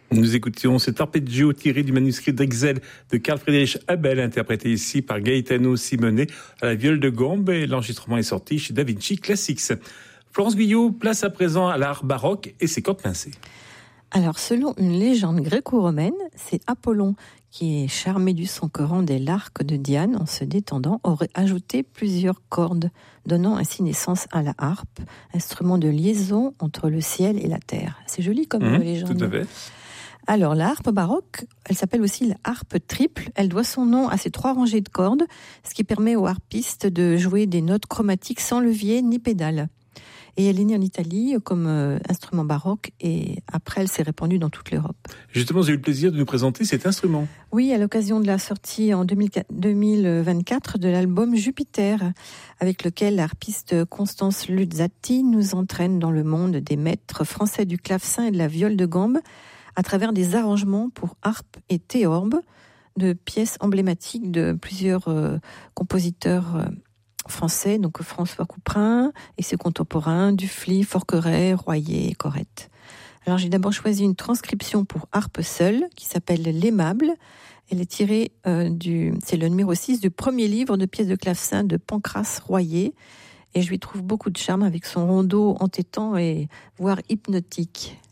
Nous écoutions cet arpeggio tiré du manuscrit d'Exel de Carl Friedrich Abel, interprété ici par Gaetano Simone à la viole de gambe, et l'enregistrement est sorti chez Da Vinci Classics. Florence Guyot, place à présent à l'art baroque et ses cordes pincées. Alors, selon une légende gréco-romaine, c'est Apollon qui, charmé du son que rendait l'arc de Diane en se détendant, aurait ajouté plusieurs cordes, donnant ainsi naissance à la harpe, instrument de liaison entre le ciel et la terre. C'est joli comme légende. Tout à fait. Alors, la harpe baroque, elle s'appelle aussi la harpe triple. Elle doit son nom à ses 3 rangées de cordes, ce qui permet aux harpistes de jouer des notes chromatiques sans levier ni pédale. Et elle est née en Italie comme instrument baroque, et après elle s'est répandue dans toute l'Europe. Justement, j'ai eu le plaisir de nous présenter cet instrument. Oui, à l'occasion de la sortie en 2024 de l'album Jupiter, avec lequel l'harpiste Constance Luzzati nous entraîne dans le monde des maîtres français du clavecin et de la viole de gambe, à travers des arrangements pour harpe et théorbe de pièces emblématiques de plusieurs compositeurs français, donc François Couperin et ses contemporains, Dufly, Forqueray, Royer et Corrette. Alors j'ai d'abord choisi une transcription pour harpe seule qui s'appelle L'Aimable. Elle est tirée c'est le numéro 6 du premier livre de pièces de clavecin de Pancrace Royer, et je lui trouve beaucoup de charme avec son rondeau entêtant et voire hypnotique.